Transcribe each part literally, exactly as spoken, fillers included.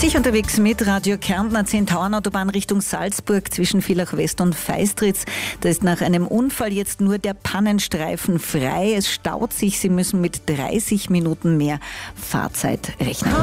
Sich unterwegs mit Radio Kärntner, Zehn-Tauern-Autobahn Richtung Salzburg zwischen Villach West und Feistritz. Da ist nach einem Unfall jetzt nur der Pannenstreifen frei. Es staut sich, Sie müssen mit dreißig Minuten mehr Fahrzeit rechnen.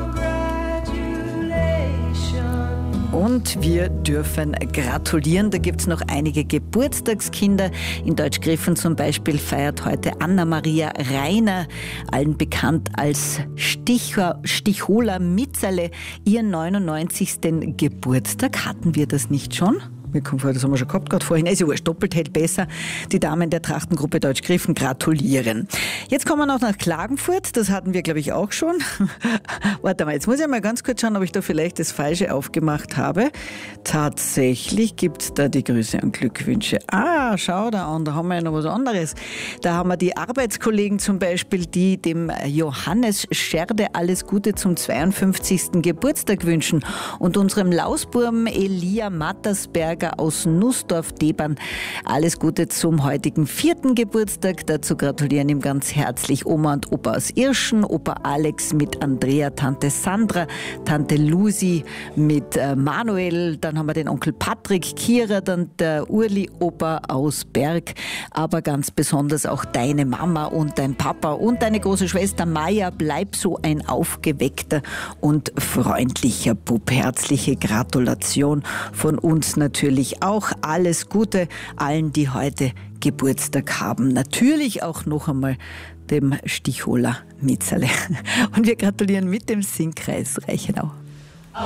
Und wir dürfen gratulieren. Da gibt es noch einige Geburtstagskinder. In Deutschgriffen zum Beispiel feiert heute Anna-Maria Reiner, allen bekannt als Sticher, Stichola Mitzerle, ihren neunundneunzigsten Geburtstag. Hatten wir das nicht schon? Mir kommt vor, das haben wir schon gehabt gerade vorhin. Ist ja wurscht, doppelt hält besser. Die Damen der Trachtengruppe Deutschgriffen gratulieren. Jetzt kommen wir noch nach Klagenfurt. Das hatten wir, glaube ich, auch schon. Warte mal, jetzt muss ich mal ganz kurz schauen, ob ich da vielleicht das Falsche aufgemacht habe. Tatsächlich gibt es da die Grüße und Glückwünsche. Ah, schau da an, da haben wir ja noch was anderes. Da haben wir die Arbeitskollegen zum Beispiel, die dem Johannes Scherde alles Gute zum zweiundfünfzigsten Geburtstag wünschen. Und unserem Lausburm Elia Mattersberger aus Nussdorf-Debern alles Gute zum heutigen vierten Geburtstag. Dazu gratulieren ihm ganz herzlich Oma und Opa aus Irschen, Opa Alex mit Andrea, Tante Sandra, Tante Lucy mit äh, Manuel, dann haben wir den Onkel Patrick, Kira, dann der Urli-Opa aus Berg, aber ganz besonders auch deine Mama und dein Papa und deine große Schwester Maja. Bleib so ein aufgeweckter und freundlicher Bub. Herzliche Gratulation von uns natürlich auch. Alles Gute allen, die heute Geburtstag haben. Natürlich auch noch einmal dem Stichola Mitzerle. Und wir gratulieren mit dem Singkreis Reichenau.